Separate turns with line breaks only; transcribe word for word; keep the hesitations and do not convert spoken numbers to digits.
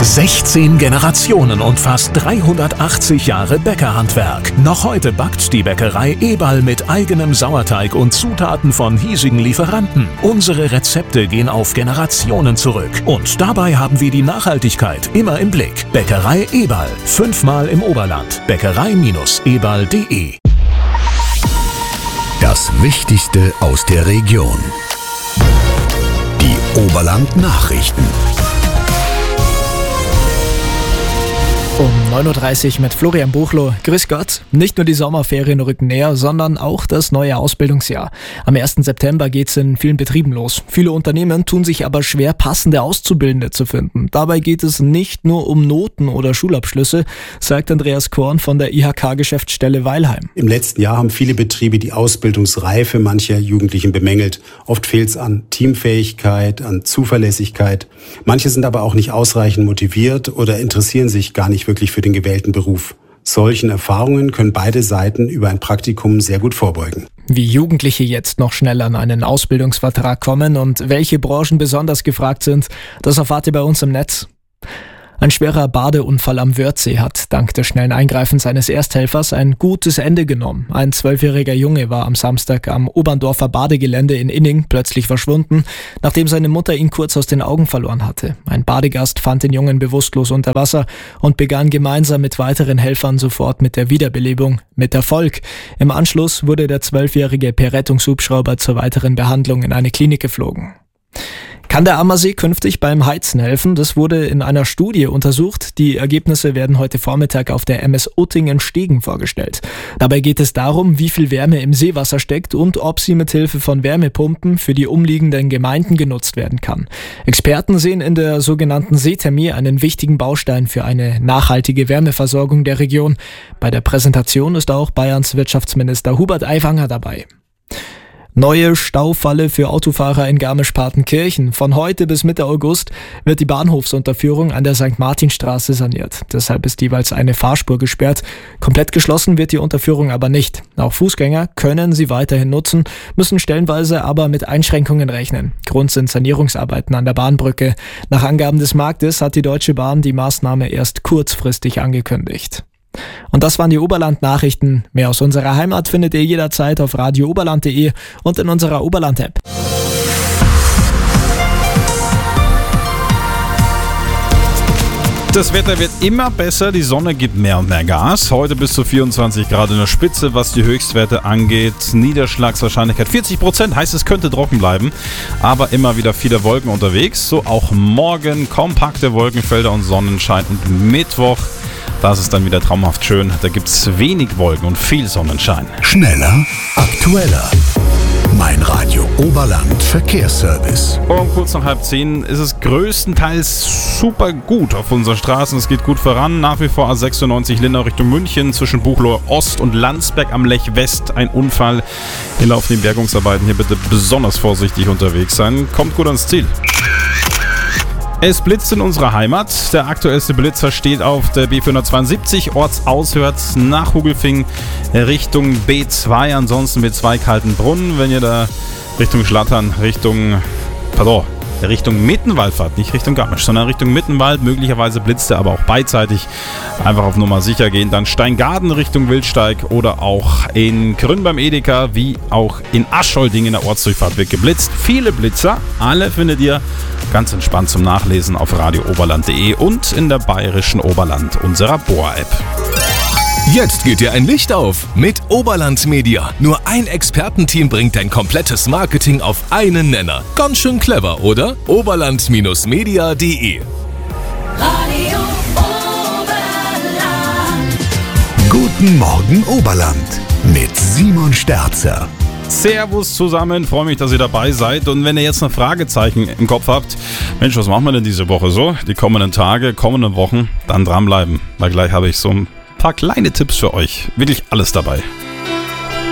sechzehn Generationen und fast dreihundertachtzig Jahre Bäckerhandwerk. Noch heute backt die Bäckerei Eberl mit eigenem Sauerteig und Zutaten von hiesigen Lieferanten. Unsere Rezepte gehen auf Generationen zurück. Und dabei haben wir die Nachhaltigkeit immer im Blick. Bäckerei Eberl. Fünfmal im Oberland. Bäckerei eberl punkt de.
Das Wichtigste aus der Region. Die Oberland-Nachrichten.
Um neun Uhr dreißig mit Florian Buchloh. Grüß Gott. Nicht nur die Sommerferien rücken näher, sondern auch das neue Ausbildungsjahr. Am ersten September geht's in vielen Betrieben los. Viele Unternehmen tun sich aber schwer, passende Auszubildende zu finden. Dabei geht es nicht nur um Noten oder Schulabschlüsse, sagt Andreas Korn von der I H K-Geschäftsstelle Weilheim.
Im letzten Jahr haben viele Betriebe die Ausbildungsreife mancher Jugendlichen bemängelt. Oft fehlt es an Teamfähigkeit, an Zuverlässigkeit. Manche sind aber auch nicht ausreichend motiviert oder interessieren sich gar nicht wirklich für den gewählten Beruf. Solchen Erfahrungen können beide Seiten über ein Praktikum sehr gut vorbeugen.
Wie Jugendliche jetzt noch schnell an einen Ausbildungsvertrag kommen und welche Branchen besonders gefragt sind, das erfahrt ihr bei uns im Netz. Ein schwerer Badeunfall am Wörthsee hat dank des schnellen Eingreifens seines Ersthelfers ein gutes Ende genommen. Ein zwölfjähriger Junge war am Samstag am Oberndorfer Badegelände in Inning plötzlich verschwunden, nachdem seine Mutter ihn kurz aus den Augen verloren hatte. Ein Badegast fand den Jungen bewusstlos unter Wasser und begann gemeinsam mit weiteren Helfern sofort mit der Wiederbelebung. Mit Erfolg. Im Anschluss wurde der zwölfjährige per Rettungshubschrauber zur weiteren Behandlung in eine Klinik geflogen. Kann der Ammersee künftig beim Heizen helfen? Das wurde in einer Studie untersucht. Die Ergebnisse werden heute Vormittag auf der M S Uttingen-Stegen vorgestellt. Dabei geht es darum, wie viel Wärme im Seewasser steckt und ob sie mit Hilfe von Wärmepumpen für die umliegenden Gemeinden genutzt werden kann. Experten sehen in der sogenannten Seethermie einen wichtigen Baustein für eine nachhaltige Wärmeversorgung der Region. Bei der Präsentation ist auch Bayerns Wirtschaftsminister Hubert Aiwanger dabei. Neue Staufalle für Autofahrer in Garmisch-Partenkirchen. Von heute bis Mitte August wird die Bahnhofsunterführung an der Sankt Martinstraße saniert. Deshalb ist jeweils eine Fahrspur gesperrt. Komplett geschlossen wird die Unterführung aber nicht. Auch Fußgänger können sie weiterhin nutzen, müssen stellenweise aber mit Einschränkungen rechnen. Grund sind Sanierungsarbeiten an der Bahnbrücke. Nach Angaben des Marktes hat die Deutsche Bahn die Maßnahme erst kurzfristig angekündigt. Und das waren die Oberland-Nachrichten. Mehr aus unserer Heimat findet ihr jederzeit auf radio oberland punkt de und in unserer Oberland-App.
Das Wetter wird immer besser, die Sonne gibt mehr und mehr Gas. Heute bis zu vierundzwanzig Grad in der Spitze, was die Höchstwerte angeht. Niederschlagswahrscheinlichkeit vierzig Prozent, heißt es könnte trocken bleiben. Aber immer wieder viele Wolken unterwegs. So auch morgen kompakte Wolkenfelder und Sonnenschein. Und Mittwoch, das ist dann wieder traumhaft schön. Da gibt es wenig Wolken und viel Sonnenschein.
Schneller, aktueller. Mein Radio Oberland Verkehrsservice.
Um kurz nach halb zehn ist es größtenteils super gut auf unseren Straßen. Es geht gut voran. Nach wie vor A sechsundneunzig Lindau Richtung München zwischen Buchloe Ost und Landsberg am Lech West. Ein Unfall. Hier laufen die Bergungsarbeiten. Hier bitte besonders vorsichtig unterwegs sein. Kommt gut ans Ziel. Es blitzt in unserer Heimat. Der aktuellste Blitzer steht auf der B vierhundertzweiundsiebzig, ortsauswärts nach Hugelfing Richtung B zwei, ansonsten B zwei Kaltenbrunn. Wenn ihr da Richtung Schlattern, Richtung, pardon, Richtung Mittenwald fahrt, nicht Richtung Garmisch, sondern Richtung Mittenwald, möglicherweise blitzt er aber auch beidseitig. Einfach auf Nummer sicher gehen. Dann Steingaden Richtung Wildsteig oder auch in Grün beim Edeka, wie auch in Aschholding in der Ortsdurchfahrt wird geblitzt. Viele Blitzer, alle findet ihr ganz entspannt zum Nachlesen auf radio oberland punkt de und in der bayerischen Oberland unserer B O A-App.
Jetzt geht dir ein Licht auf mit Oberland Media. Nur ein Expertenteam bringt dein komplettes Marketing auf einen Nenner. Ganz schön clever, oder? oberland Media punkt de.
Radio Oberland.
Guten Morgen Oberland mit Simon Sterzer.
Servus zusammen, freue mich, dass ihr dabei seid. Und wenn ihr jetzt noch Fragezeichen im Kopf habt, Mensch, was machen wir denn diese Woche so? Die kommenden Tage, kommenden Wochen, dann dranbleiben. Weil gleich habe ich so ein paar kleine Tipps für euch. Wirklich alles dabei.